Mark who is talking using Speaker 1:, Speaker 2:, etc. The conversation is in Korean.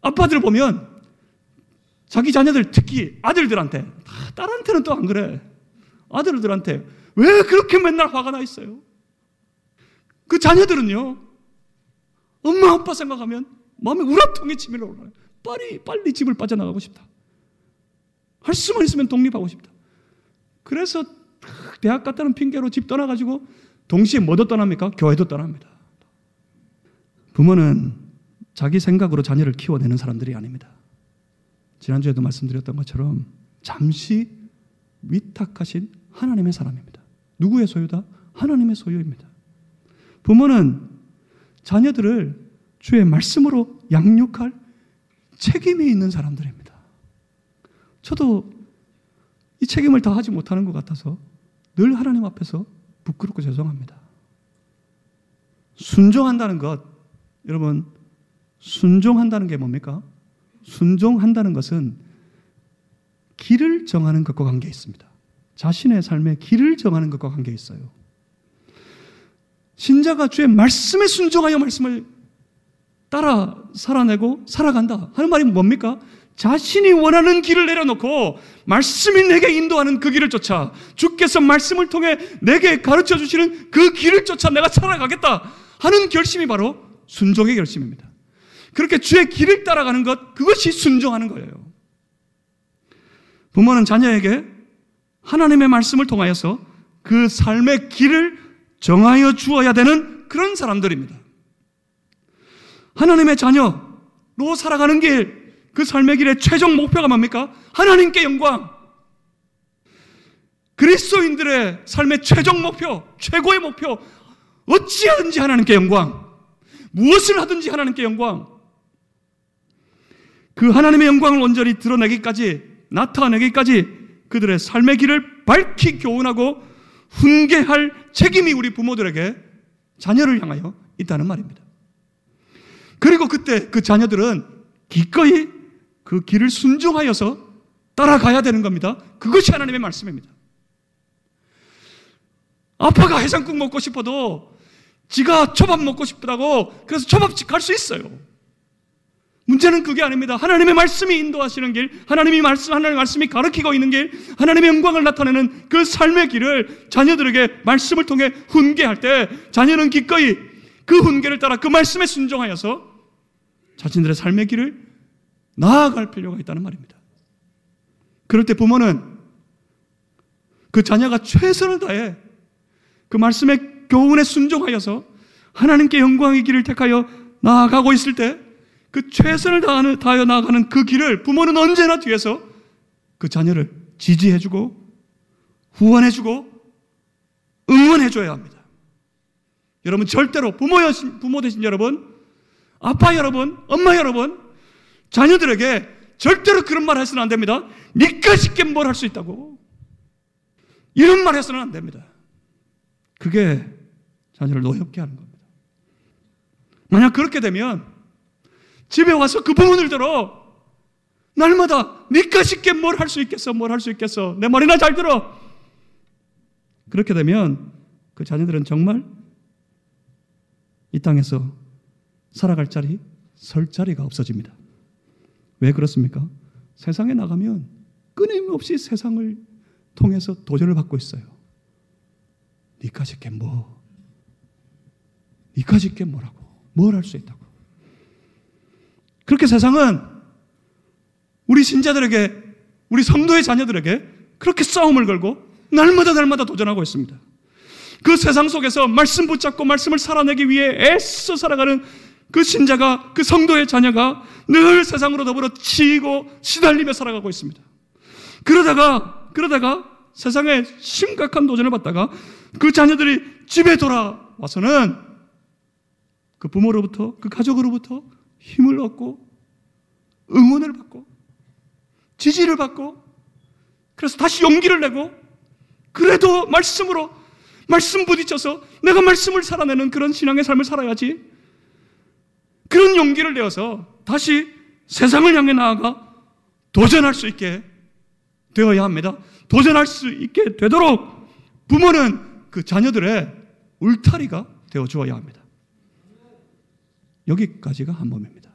Speaker 1: 아빠들 보면 자기 자녀들, 특히 아들들한테, 딸한테는 또 안 그래. 아들들한테 왜 그렇게 맨날 화가 나 있어요? 그 자녀들은요, 엄마 아빠 생각하면 마음에 우라통이 치밀어 올라요. 빨리 집을 빠져나가고 싶다. 할 수만 있으면 독립하고 싶다. 그래서 대학 갔다는 핑계로 집 떠나가지고 동시에 뭐도 떠납니까? 교회도 떠납니다. 부모는 자기 생각으로 자녀를 키워내는 사람들이 아닙니다. 지난주에도 말씀드렸던 것처럼 잠시 위탁하신 하나님의 사람입니다. 누구의 소유다? 하나님의 소유입니다. 부모는 자녀들을 주의 말씀으로 양육할 책임이 있는 사람들입니다. 저도 이 책임을 다하지 못하는 것 같아서 늘 하나님 앞에서 부끄럽고 죄송합니다. 순종한다는 것, 여러분, 순종한다는 게 뭡니까? 순종한다는 것은 길을 정하는 것과 관계 있습니다. 자신의 삶의 길을 정하는 것과 관계 있어요. 신자가 주의 말씀에 순종하여 말씀을 따라 살아내고 살아간다 하는 말이 뭡니까? 자신이 원하는 길을 내려놓고 말씀이 내게 인도하는 그 길을 쫓아 주께서 말씀을 통해 내게 가르쳐 주시는 그 길을 쫓아 내가 살아가겠다 하는 결심이 바로 순종의 결심입니다. 그렇게 주의 길을 따라가는 것, 그것이 순종하는 거예요. 부모는 자녀에게 하나님의 말씀을 통하여서 그 삶의 길을 정하여 주어야 되는 그런 사람들입니다. 하나님의 자녀로 살아가는 길, 그 삶의 길의 최종 목표가 뭡니까? 하나님께 영광. 그리스도인들의 삶의 최종 목표, 최고의 목표, 어찌하든지 하나님께 영광, 무엇을 하든지 하나님께 영광. 그 하나님의 영광을 온전히 드러내기까지, 나타내기까지 그들의 삶의 길을 밝히 교훈하고 훈계할 책임이 우리 부모들에게 자녀를 향하여 있다는 말입니다. 그리고 그때 그 자녀들은 기꺼이 그 길을 순종하여서 따라가야 되는 겁니다. 그것이 하나님의 말씀입니다. 아빠가 해장국 먹고 싶어도 지가 초밥 먹고 싶다고 그래서 초밥집 갈 수 있어요. 문제는 그게 아닙니다. 하나님의 말씀이 인도하시는 길, 하나님의 말씀이 가르치고 있는 길, 하나님의 영광을 나타내는 그 삶의 길을 자녀들에게 말씀을 통해 훈계할 때 자녀는 기꺼이 그 훈계를 따라 그 말씀에 순종하여서 자신들의 삶의 길을 나아갈 필요가 있다는 말입니다. 그럴 때 부모는 그 자녀가 최선을 다해 그 말씀의 교훈에 순종하여서 하나님께 영광의 길을 택하여 나아가고 있을 때 그 최선을 다하여 나아가는 그 길을 부모는 언제나 뒤에서 그 자녀를 지지해주고 후원해주고 응원해줘야 합니다. 여러분 절대로 부모 되신 여러분, 아빠 여러분, 엄마 여러분, 자녀들에게 절대로 그런 말 해서는 안 됩니다. 니까 쉽게 뭘 할 수 있다고 이런 말 해서는 안 됩니다. 그게 자녀를 노엽게 하는 겁니다. 만약 그렇게 되면 집에 와서 그 부모들대로 날마다 니까 쉽게 뭘 할 수 있겠어, 뭘 할 수 있겠어, 내 말이나 잘 들어. 그렇게 되면 그 자녀들은 정말 이 땅에서 살아갈 자리, 설 자리가 없어집니다. 왜 그렇습니까? 세상에 나가면 끊임없이 세상을 통해서 도전을 받고 있어요. 니까 쉽게 니까 쉽게 뭐라고, 뭘 할 수 있다고. 그렇게 세상은 우리 신자들에게, 우리 성도의 자녀들에게 그렇게 싸움을 걸고 날마다 도전하고 있습니다. 그 세상 속에서 말씀 붙잡고 말씀을 살아내기 위해 애써 살아가는 그 신자가, 그 성도의 자녀가 늘 세상으로 더불어 치이고 시달리며 살아가고 있습니다. 그러다가 세상에 심각한 도전을 받다가 그 자녀들이 집에 돌아와서는 그 부모로부터, 그 가족으로부터 힘을 얻고 응원을 받고 지지를 받고 그래서 다시 용기를 내고 그래도 말씀으로 말씀 부딪혀서 내가 말씀을 살아내는 그런 신앙의 삶을 살아야지, 그런 용기를 내어서 다시 세상을 향해 나아가 도전할 수 있게 되어야 합니다. 도전할 수 있게 되도록 부모는 그 자녀들의 울타리가 되어 주어야 합니다. 여기까지가 한 몸입니다.